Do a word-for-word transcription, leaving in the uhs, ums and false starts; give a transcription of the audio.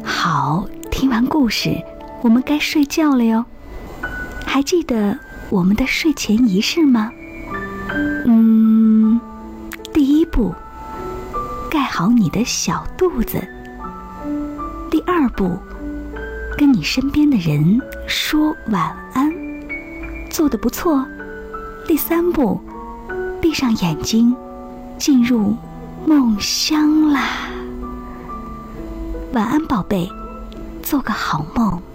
好，听完故事，我们该睡觉了哟。还记得我们的睡前仪式吗？嗯，第一步，盖好你的小肚子。第二步，跟你身边的人说晚安，做得不错。第三步，闭上眼睛，进入梦乡啦。晚安，宝贝，做个好梦。